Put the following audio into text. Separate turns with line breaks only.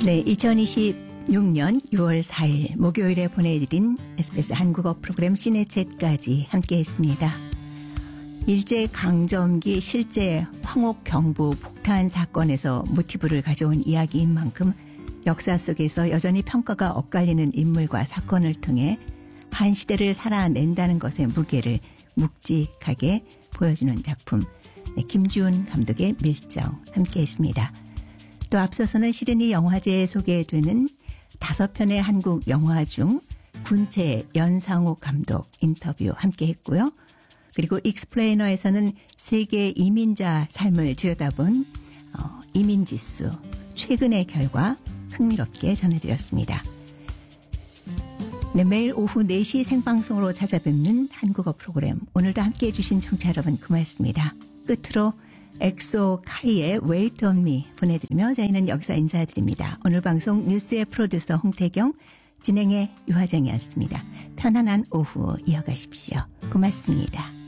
네, 2026년 6월 4일 목요일에 보내드린 SBS 한국어 프로그램 시네챗까지 함께했습니다. 일제강점기 실제 황옥 경부 폭탄 사건에서 모티브를 가져온 이야기인 만큼 역사 속에서 여전히 평가가 엇갈리는 인물과 사건을 통해 한 시대를 살아낸다는 것의 무게를 묵직하게 보여주는 작품, 김주훈 감독의 밀정 함께했습니다. 또 앞서서는 시드니 영화제에 소개되는 5편의 한국 영화 중 군체 연상호 감독 인터뷰 함께했고요. 그리고 익스플레이너에서는 세계 이민자 삶을 들여다본 이민지수 최근의 결과 흥미롭게 전해드렸습니다. 네, 매일 오후 4시 생방송으로 찾아뵙는 한국어 프로그램, 오늘도 함께해 주신 청취자 여러분 고맙습니다. 끝으로 엑소 카이의 Wait on Me 보내드리며 저희는 여기서 인사드립니다. 오늘 방송 뉴스의 프로듀서 홍태경, 진행의 유화정이었습니다. 편안한 오후 이어가십시오. 고맙습니다.